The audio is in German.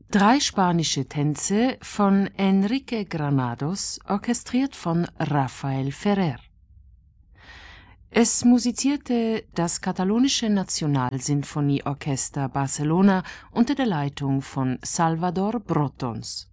3 spanische Tänze von Enrique Granados, orchestriert von Rafael Ferrer. Es musizierte das katalonische Nationalsinfonieorchester Barcelona unter der Leitung von Salvador Brotons.